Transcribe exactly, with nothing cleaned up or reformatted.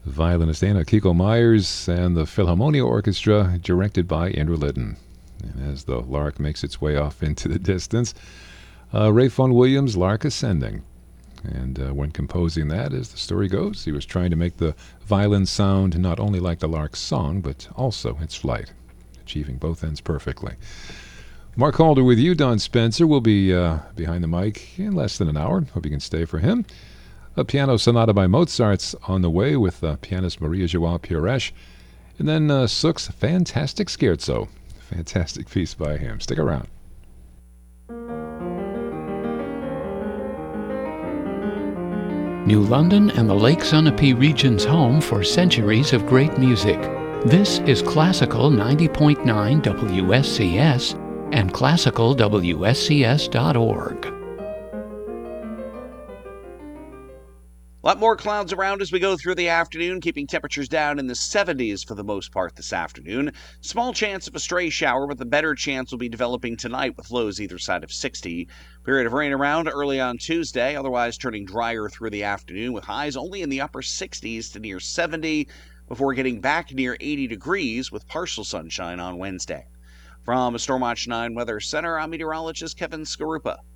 Violinist Anna Kiko Myers and the Philharmonia Orchestra, directed by Andrew Litton. And as the lark makes its way off into the distance, uh, Ray Vaughan Williams' Lark Ascending. And uh, when composing that, as the story goes, he was trying to make the violin sound not only like the lark's song, but also its flight, achieving both ends perfectly. Mark Halder with you. Don Spencer will be uh, behind the mic in less than an hour. Hope you can stay for him. A piano sonata by Mozart's on the way with uh, pianist Maria Joao Pires. And then uh, Suk's Fantastic Scherzo. Fantastic piece by him. Stick around. New London and the Lake Sunapee region's home for centuries of great music. This is Classical ninety point nine W S C S and classical W S C S dot org. A lot more clouds around as we go through the afternoon, keeping temperatures down in the seventies for the most part this afternoon. Small chance of a stray shower, but the better chance will be developing tonight with lows either side of sixty. Period of rain around early on Tuesday, otherwise turning drier through the afternoon with highs only in the upper sixties to near seventy before getting back near eighty degrees with partial sunshine on Wednesday. From a Storm Watch nine Weather Center, I'm meteorologist Kevin Skarupa.